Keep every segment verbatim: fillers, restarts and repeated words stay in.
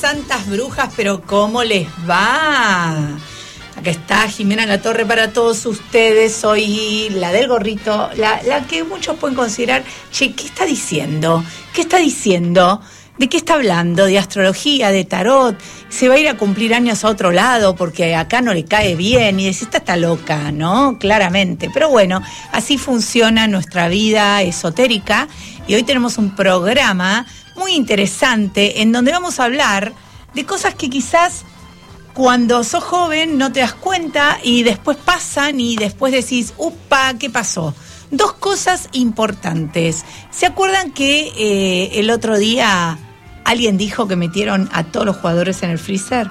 Santas Brujas, pero ¿cómo les va? Acá está Jimena Latorre para todos ustedes. Soy la del gorrito, la, la que muchos pueden considerar, che, ¿qué está diciendo? ¿Qué está diciendo? ¿De qué está hablando? ¿De astrología? ¿De tarot? ¿Se va a ir a cumplir años a otro lado porque acá no le cae bien? Y decís, esta está loca, ¿no? Claramente. Pero bueno, así funciona nuestra vida esotérica. Y hoy tenemos un programa muy interesante en donde vamos a hablar de cosas que quizás cuando sos joven no te das cuenta y después pasan y después decís, upa, ¿qué pasó? Dos cosas importantes. ¿Se acuerdan que eh, el otro día alguien dijo que metieron a todos los jugadores en el freezer?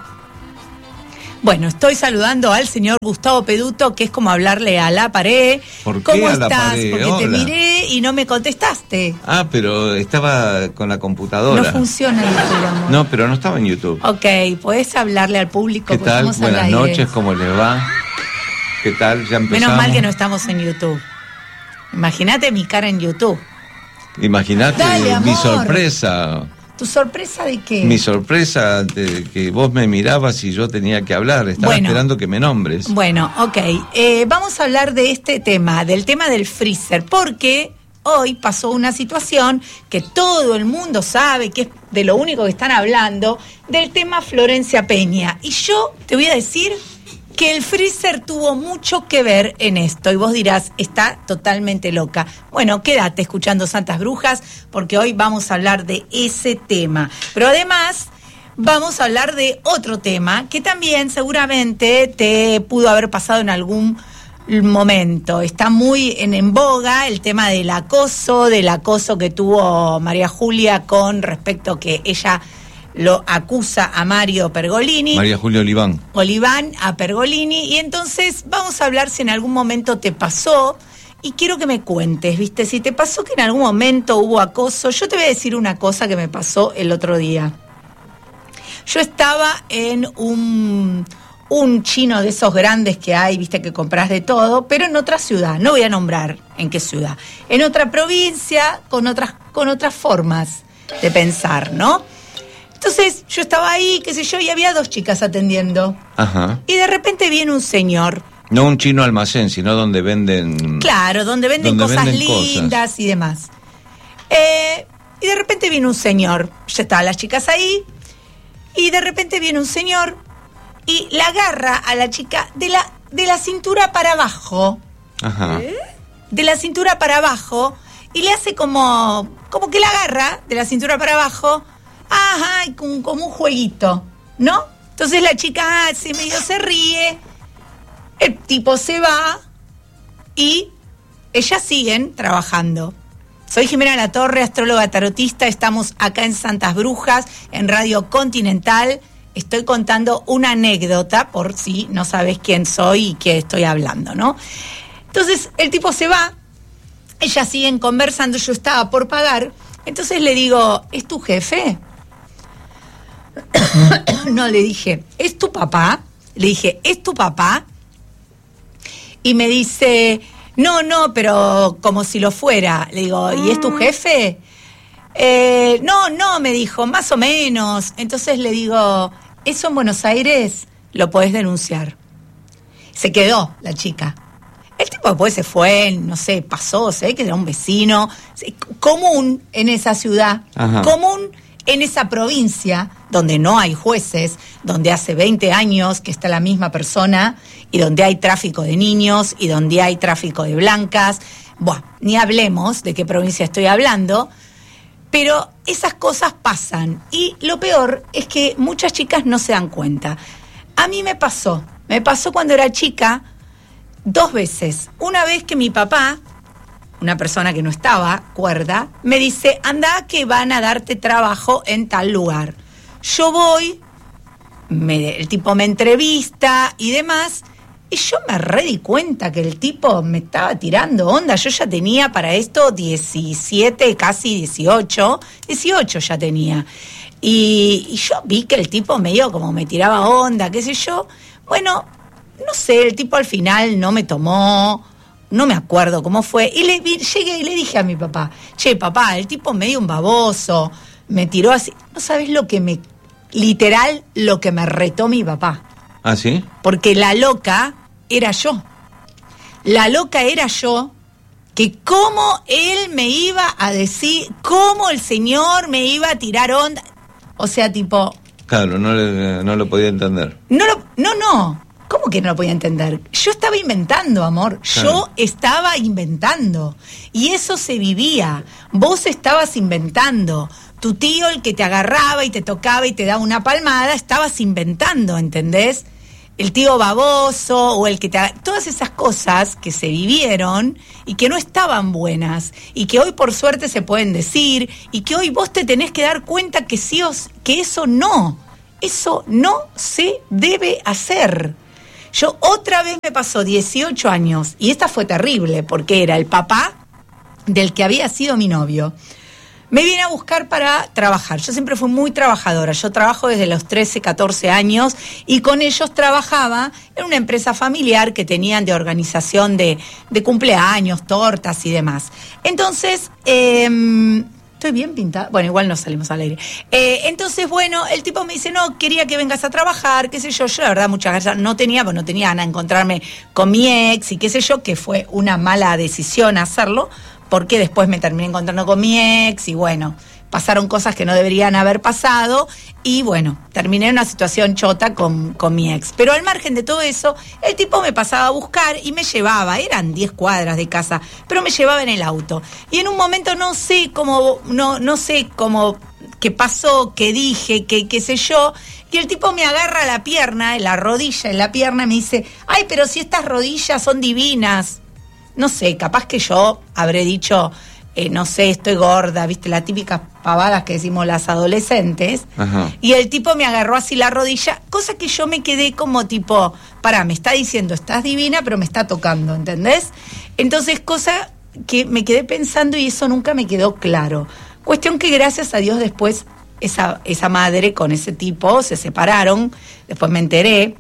Bueno, estoy saludando al señor Gustavo Peduto, que es como hablarle a la pared. ¿Por qué ¿Cómo a estás? la pared? Porque Hola. te miré y no me contestaste. Ah, pero estaba con la computadora. No funciona YouTube, amor. No, pero no estaba en YouTube. Ok, podés hablarle al público. ¿Qué porque tal? estamos al Buenas aire. noches, ¿cómo les va? ¿Qué tal? Ya empezamos. Menos mal que no estamos en YouTube. Imagínate mi cara en YouTube. Imagínate Dale, mi amor. sorpresa. ¿Tu sorpresa de qué? Mi sorpresa de que vos me mirabas y yo tenía que hablar. Estaba Bueno. esperando que me nombres. Bueno, ok. Eh, vamos a hablar de este tema, del tema del freezer, porque hoy pasó una situación que todo el mundo sabe, que es de lo único que están hablando, del tema Florencia Peña. Y yo te voy a decir que el freezer tuvo mucho que ver en esto. Y vos dirás, está totalmente loca. Bueno, quédate escuchando Santas Brujas, porque hoy vamos a hablar de ese tema. Pero además vamos a hablar de otro tema que también seguramente te pudo haber pasado en algún momento. Está muy en, en boga el tema del acoso, del acoso que tuvo María Julia con respecto que ella lo acusa a Mario Pergolini. María Julia Oliván. Oliván a Pergolini. Y entonces vamos a hablar si en algún momento te pasó. Y quiero que me cuentes, ¿viste? Si te pasó que en algún momento hubo acoso. Yo te voy a decir una cosa que me pasó el otro día. Yo estaba en un, un chino de esos grandes que hay, ¿viste? Que compras de todo, pero en otra ciudad. No voy a nombrar en qué ciudad. En otra provincia, con otras, con otras formas de pensar, ¿no? Entonces yo estaba ahí, qué sé yo, y había dos chicas atendiendo. Ajá. Y de repente viene un señor. No un chino almacén, sino donde venden... Claro, donde venden donde cosas venden lindas cosas. y demás. Eh, y de repente viene un señor. Ya estaban las chicas ahí. Y de repente viene un señor y la agarra a la chica de la, de la cintura para abajo. Ajá. ¿Eh? De la cintura para abajo. Y le hace como, como que la agarra de la cintura para abajo. Ajá, como, como un jueguito, ¿no? Entonces la chica ah, se medio se ríe, el tipo se va y ellas siguen trabajando. Soy Jimena Latorre, astróloga tarotista, estamos acá en Santas Brujas, en Radio Continental. Estoy contando una anécdota por si no sabes quién soy y qué estoy hablando, ¿no? Entonces el tipo se va, ellas siguen conversando, yo estaba por pagar, entonces le digo, ¿es tu jefe? No, le dije, ¿es tu papá? Le dije, ¿es tu papá? Y me dice, no, no, pero como si lo fuera. Le digo, ¿y es tu jefe? Eh, no, no, me dijo, más o menos. Entonces le digo, ¿eso en Buenos Aires lo podés denunciar? Se quedó la chica. El tipo después se fue, no sé, pasó, sé que era un vecino, común en esa ciudad, Ajá. común en esa provincia donde no hay jueces, donde hace veinte años que está la misma persona y donde hay tráfico de niños y donde hay tráfico de blancas. Buah, ni hablemos de qué provincia estoy hablando, pero esas cosas pasan y lo peor es que muchas chicas no se dan cuenta. A mí me pasó, me pasó cuando era chica dos veces. Una vez que mi papá, una persona que no estaba cuerda, me dice, anda que van a darte trabajo en tal lugar. Yo voy, me, el tipo me entrevista y demás, y yo me re di cuenta que el tipo me estaba tirando onda. Yo ya tenía para esto diecisiete, casi dieciocho, dieciocho ya tenía. Y, y yo vi que el tipo medio como me tiraba onda, qué sé yo. Bueno, no sé, el tipo al final no me tomó... No me acuerdo cómo fue. Y le vi, llegué y le dije a mi papá, che, papá, el tipo medio un baboso, me tiró así. No sabes lo que me literal lo que me retó mi papá. ¿Ah, sí? Porque la loca era yo. La loca era yo, que cómo él me iba a decir, cómo el señor me iba a tirar onda. O sea, tipo... Claro, no, le, no lo podía entender. No, lo, no, no. ¿Cómo que no lo podía entender? Yo estaba inventando, amor. Claro. Yo estaba inventando. Y eso se vivía. Vos estabas inventando. Tu tío, el que te agarraba y te tocaba y te daba una palmada, estabas inventando, ¿entendés? El tío baboso o el que te... Todas esas cosas que se vivieron y que no estaban buenas y que hoy por suerte se pueden decir y que hoy vos te tenés que dar cuenta que sí os, que eso no, eso no se debe hacer. Yo otra vez me pasó dieciocho años y esta fue terrible porque era el papá del que había sido mi novio. Me viene a buscar para trabajar. Yo siempre fui muy trabajadora. Yo trabajo desde los trece, catorce años y con ellos trabajaba en una empresa familiar que tenían de organización de, de cumpleaños, tortas y demás. Entonces, eh, ¿estoy bien pintada? Bueno, igual no salimos al aire. Eh, entonces, bueno, el tipo me dice, no, quería que vengas a trabajar, qué sé yo. Yo, la verdad, muchas gracias. No tenía, pues no tenía ganas de encontrarme con mi ex y qué sé yo, que fue una mala decisión hacerlo, porque después me terminé encontrando con mi ex y bueno, pasaron cosas que no deberían haber pasado y bueno, terminé en una situación chota con, con mi ex. Pero al margen de todo eso, el tipo me pasaba a buscar y me llevaba, eran diez cuadras de casa, pero me llevaba en el auto. Y en un momento no sé cómo, no, no sé cómo, qué pasó, qué dije, qué, qué sé yo, y el tipo me agarra la pierna, la rodilla en la pierna y me dice, ay, pero si estas rodillas son divinas. No sé, capaz que yo habré dicho, eh, no sé, estoy gorda, viste, las típicas pavadas que decimos las adolescentes. Ajá. Y el tipo me agarró así la rodilla, cosa que yo me quedé como tipo, pará, me está diciendo, estás divina, pero me está tocando, ¿entendés? Entonces, cosa que me quedé pensando y eso nunca me quedó claro. Cuestión que gracias a Dios después esa, esa madre con ese tipo se separaron, después me enteré,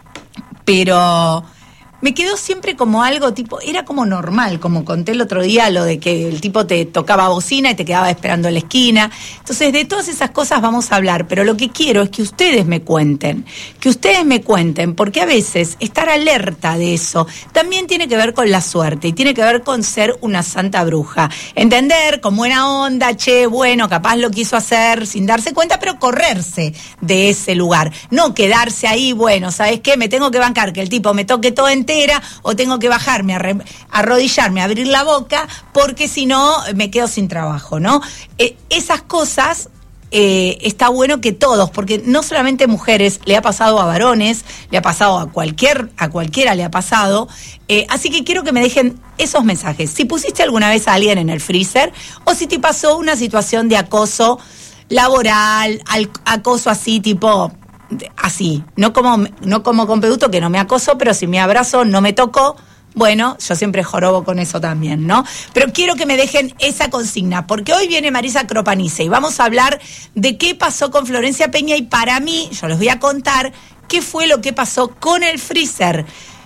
pero... me quedó siempre como algo tipo, era como normal, como conté el otro día lo de que el tipo te tocaba bocina y te quedaba esperando en la esquina. Entonces de todas esas cosas vamos a hablar, pero lo que quiero es que ustedes me cuenten, que ustedes me cuenten, porque a veces estar alerta de eso también tiene que ver con la suerte y tiene que ver con ser una santa bruja. Entender con buena onda, che, bueno, capaz lo quiso hacer sin darse cuenta, pero correrse de ese lugar, no quedarse ahí, bueno, ¿sabes qué? Me tengo que bancar que el tipo me toque todo en o tengo que bajarme, a re, arrodillarme, a abrir la boca, porque si no me quedo sin trabajo, ¿no? Eh, esas cosas eh, está bueno que todos, porque no solamente mujeres, le ha pasado a varones, le ha pasado a cualquier, a cualquiera le ha pasado, eh, así que quiero que me dejen esos mensajes. Si pusiste alguna vez a alguien en el freezer, o si te pasó una situación de acoso laboral, al, acoso así tipo... así, no como no como con Peduto, que no me acosó, pero si me abrazó, no me tocó, bueno, yo siempre jorobo con eso también, ¿no? Pero quiero que me dejen esa consigna, porque hoy viene Marisa Cropanice y vamos a hablar de qué pasó con Florencia Peña y para mí, yo les voy a contar qué fue lo que pasó con el freezer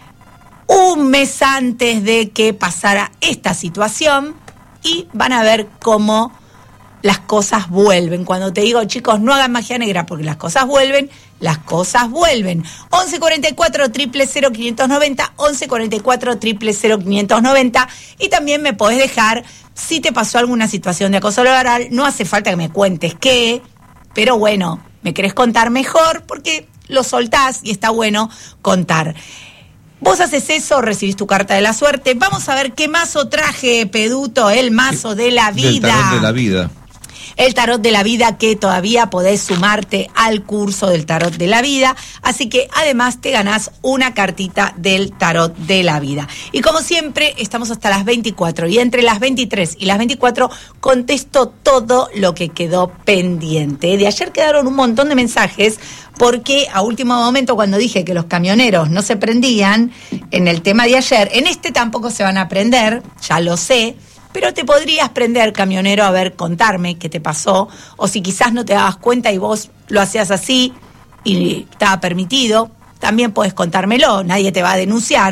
un mes antes de que pasara esta situación y van a ver cómo las cosas vuelven. Cuando te digo, chicos, no hagan magia negra porque las cosas vuelven, las cosas vuelven. once cuarenta y cuatro, cero cero cero, quinientos noventa, once cuarenta y cuatro, cero cero cero, quinientos noventa. Y también me podés dejar, si te pasó alguna situación de acoso laboral, no hace falta que me cuentes qué, pero bueno, me querés contar mejor porque lo soltás y está bueno contar. Vos haces eso, recibís tu carta de la suerte. Vamos a ver qué mazo traje, Peduto, el mazo de la vida. El tarot de la vida. El tarot de la vida, que todavía podés sumarte al curso del tarot de la vida, así que además te ganás una cartita del tarot de la vida. Y como siempre, estamos hasta las veinticuatro, y entre las veintitrés y las veinticuatro contesto todo lo que quedó pendiente. De ayer quedaron un montón de mensajes, porque a último momento, cuando dije que los camioneros no se prendían, en el tema de ayer, en este tampoco se van a prender, ya lo sé, pero te podrías prender, camionero, a ver, contarme qué te pasó, o si quizás no te dabas cuenta y vos lo hacías así y estaba permitido, también podés contármelo, nadie te va a denunciar,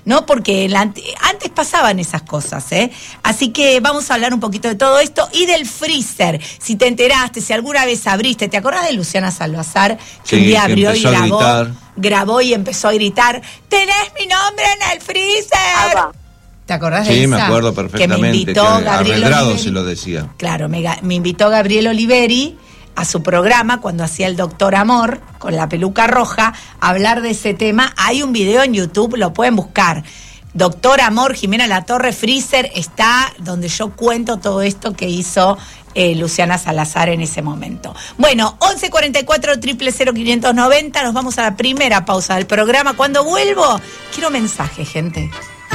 ¿no? Porque la, antes pasaban esas cosas, ¿eh? Así que vamos a hablar un poquito de todo esto y del freezer. Si te enteraste, si alguna vez abriste, ¿te acordás de Luciana Salazar? Que sí, un día que abrió y grabó, a grabó y empezó a gritar, ¡tenés mi nombre en el freezer! Ah, ¿te acordás de sí, esa? Sí, me acuerdo perfectamente. Que me invitó que Gabriel Oliveri. Se lo decía. Claro, me, me invitó Gabriel Oliveri a su programa cuando hacía el Doctor Amor con la peluca roja a hablar de ese tema. Hay un video en YouTube, lo pueden buscar. Doctor Amor, Jimena Latorre, Freezer, está donde yo cuento todo esto que hizo eh, Luciana Salazar en ese momento. Bueno, once cuarenta y cuatro, cero cero cero, quinientos noventa, nos vamos a la primera pausa del programa. Cuando vuelvo, quiero mensajes, gente.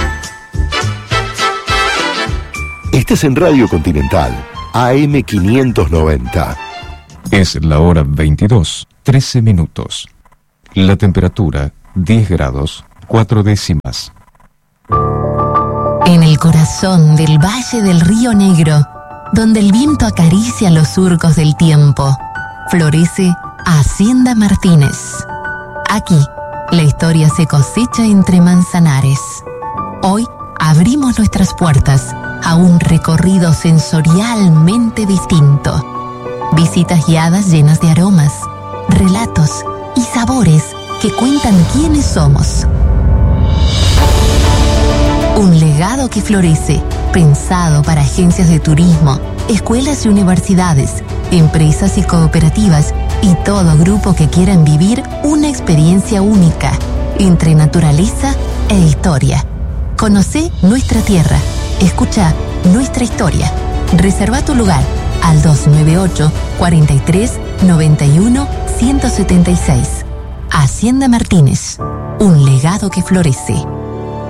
Estás en Radio Continental, A M quinientos noventa. Es la hora veintidós, trece minutos. La temperatura, diez grados, cuatro décimas. En el corazón del Valle del Río Negro, donde el viento acaricia los surcos del tiempo, florece Hacienda Martínez. Aquí, la historia se cosecha entre manzanares. Hoy abrimos nuestras puertas a un recorrido sensorialmente distinto. Visitas guiadas llenas de aromas, relatos y sabores que cuentan quiénes somos. Un legado que florece, pensado para agencias de turismo, escuelas y universidades, empresas y cooperativas y todo grupo que quieran vivir una experiencia única entre naturaleza e historia. Conocé nuestra tierra, escucha nuestra historia. Reserva tu lugar al dos nueve ocho, cuatro tres, nueve uno, uno siete seis. Hacienda Martínez, un legado que florece.